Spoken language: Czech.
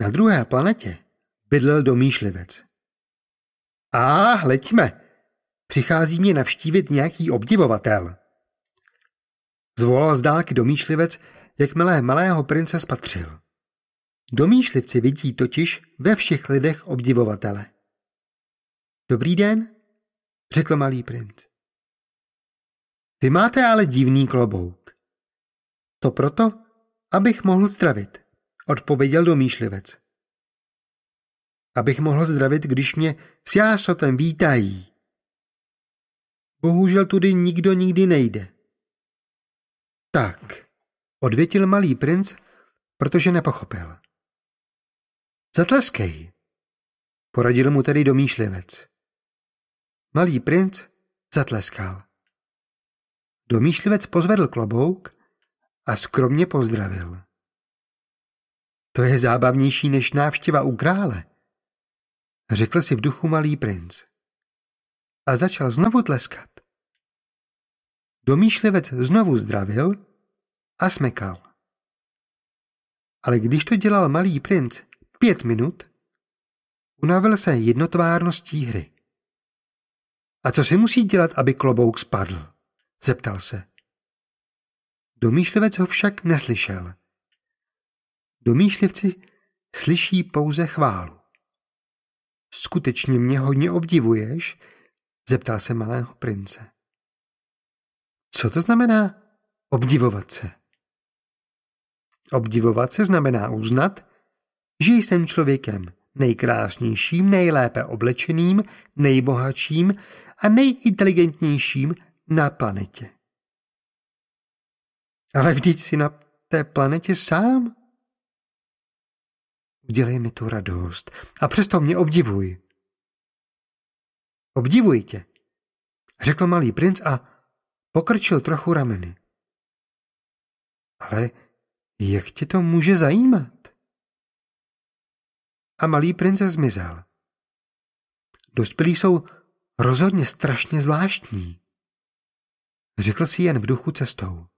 Na druhé planetě bydlel domýšlivec. Leďme, přichází mě navštívit nějaký obdivovatel. Zvolal z dálky domýšlivec, jakmile malého prince spatřil. Domýšlivci vidí totiž ve všech lidech obdivovatele. Dobrý den, řekl malý princ. Vy máte ale divný klobouk. To proto, abych mohl zdravit, odpověděl domýšlivec. Abych mohl zdravit, když mě s jásotem vítají. Bohužel tudy nikdo nikdy nejde. Tak, odvětil malý princ, protože nepochopil. Zatleskej, poradil mu tedy domýšlivec. Malý princ zatleskal. Domýšlivec pozvedl klobouk a skromně pozdravil. To je zábavnější než návštěva u krále, řekl si v duchu malý princ. A začal znovu tleskat. Domýšlivec znovu zdravil a smekal. Ale když to dělal malý princ 5 minut, unavil se jednotvárností hry. A co si musí dělat, aby klobouk spadl? Zeptal se. Domýšlivec ho však neslyšel. Domýšlivci slyší pouze chválu. Skutečně mě hodně obdivuješ? Zeptal se malého prince. Co to znamená obdivovat se? Obdivovat se znamená uznat, že jsem člověkem nejkrásnějším, nejlépe oblečeným, nejbohatším a nejinteligentnějším na planetě. Ale vždyť jsi na té planetě sám. Udělej mi tu radost a přesto mě obdivuj. Obdivuji tě, řekl malý princ a pokrčil trochu rameny. Ale jak tě to může zajímat? A malý princ zmizel. Dospělí jsou rozhodně strašně zvláštní, řekl si jen v duchu cestou.